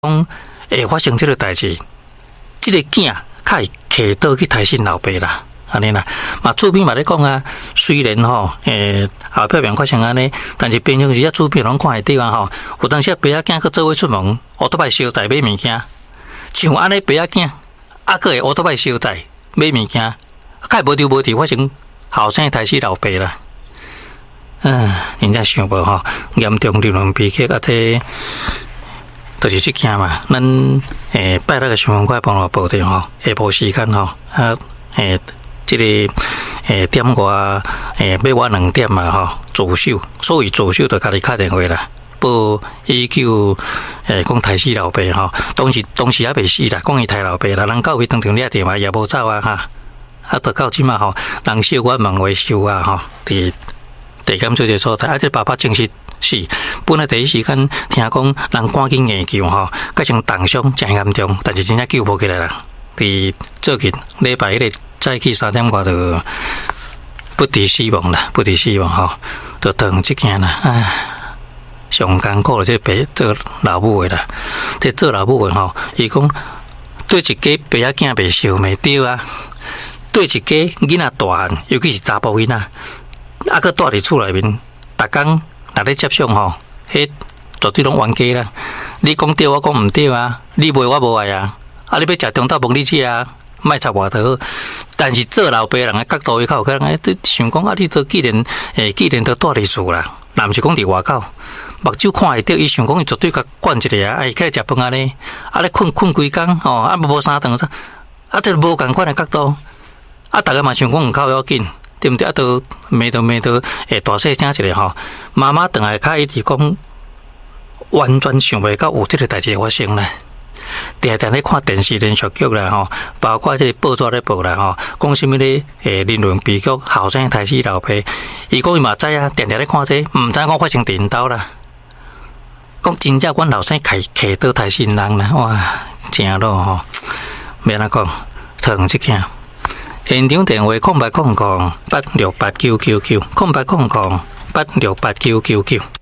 讲会发生这个代志，这个囝较会摕倒去抬新老爸啦，安尼啦。嘛，厝边嘛咧讲啊，虽然后表面发生安尼，但是平常时啊，厝边拢看会到啊吼。有当时啊，爸仔囝去做伙出门，乌托邦烧载买物件，像安尼爸仔囝啊，个会乌托邦烧载买物件，较无丢无伫发生后生抬死老爸啦。真正想无吼，严重流浪悲剧啊！这就是这件嘛。咱拜六个新闻快帮我报的吼，下晡时间吼这个点外要我2点嘛吼，自首，所以自首就家己打电话啦，报伊求讲抬死老爸吼，当时还未死啦，讲伊抬老爸啦，人到位当场掠电话也无走啊哈，到即嘛吼，人小我问话收啊吼，伫地检署这所在，这爸爸证实是，本来第一时间听讲人赶紧硬救吼，改成重伤真严重，但是真正救不起来啦。伫最近礼拜一日早起3点外就不治死亡啦，不治死亡吼，就当这件啦，上艰苦的这老母的啦，这做老母的吼，伊讲对一家爸仔囝袂烧袂对啊，对一家囡仔大汉，尤其是查甫囡仔。搁住伫厝内面，逐工若咧接送吼，迄绝对拢冤家啦。你讲对，我讲毋对啊。你骂我无爱啊。你要食中昼饭你吃啊，莫插外头。但是做老爸人的角度，伊较有可能想讲你都既然都住伫厝啦，若毋是讲伫外口，目睭看会到，伊想讲伊绝对甲管一个啊，起来食饭安尼，咧困规工吼，无三顿这无共款的角度。逐个嘛想讲毋靠要紧。对不对？都骂到大细声一个吼，妈妈等下较一直讲，完全想袂到有这个代志发生啦。定咧看电视连续剧啦吼，包括这个报纸咧报啦吼，讲什么咧人伦悲剧，后生抬死老爸，伊讲伊嘛知啊，定咧看这，毋知讲发生伫因兜啦。讲真正阮后生摕倒抬死人啦，哇，真咯吼，免安讲，疼这件。现场电话0800868999，0800868999。